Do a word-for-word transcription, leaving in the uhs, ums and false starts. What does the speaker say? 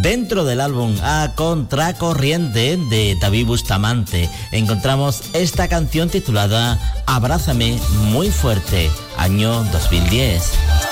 Dentro del álbum A Contracorriente de David Bustamante encontramos esta canción titulada Abrázame muy fuerte, año dos mil diez.